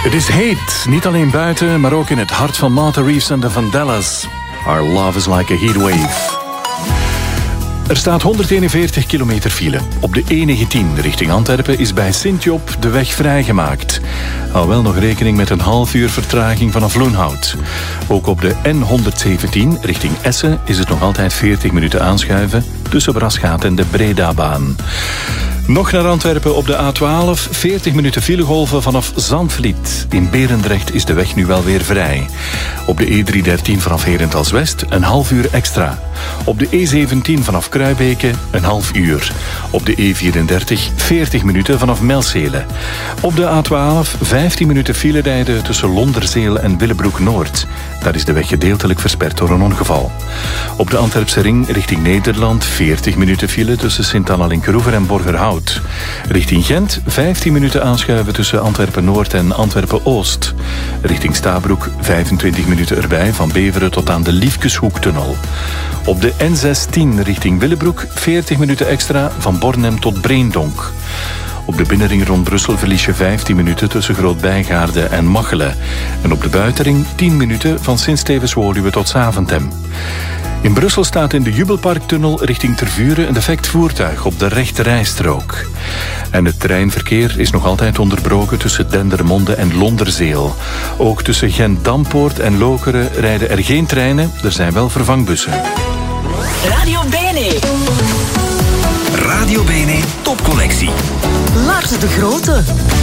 Het is heet, niet alleen buiten, maar ook in het hart van Martha Reeves en de Vandellas. Our love is like a heatwave. Er staat 141 kilometer file. Op de E19 richting Antwerpen is bij Sint-Job de weg vrijgemaakt. Hou wel nog rekening met een half uur vertraging vanaf Loenhout. Ook op de N117 richting Essen is het nog altijd 40 minuten aanschuiven tussen Brasgaat en de Bredabaan. Nog naar Antwerpen op de A12, 40 minuten filegolven vanaf Zandvliet. In Berendrecht is de weg nu wel weer vrij. Op de E313 vanaf Herentals-West een half uur extra. Op de E17 vanaf Kruibeke een half uur. Op de E34 40 minuten vanaf Melzele. Op de A12 15 minuten file rijden tussen Londerzeel en Willebroek-Noord. Daar is de weg gedeeltelijk versperd door een ongeval. Op de Antwerpse ring richting Nederland 40 minuten file tussen Sint-Anna-Linkeroever en Borgerhout. Richting Gent 15 minuten aanschuiven tussen Antwerpen-Noord en Antwerpen-Oost. Richting Stabroek 25 minuten erbij van Beveren tot aan de Liefkeshoektunnel. Op de N16 richting Willebroek 40 minuten extra van Bornem tot Breendonk. Op de binnenring rond Brussel verlies je 15 minuten tussen Groot-Bijgaarde en Machelen. En op de buitenring 10 minuten van Sint-Stevens-Woluwe tot Zaventem. In Brussel staat in de Jubelparktunnel richting Tervuren een defect voertuig op de rechterrijstrook. En het treinverkeer is nog altijd onderbroken tussen Dendermonde en Londerzeel. Ook tussen Gent-Dampoort en Lokeren rijden er geen treinen, er zijn wel vervangbussen. Radio Bene. Radio Bene Topcollectie. Lars de Grote.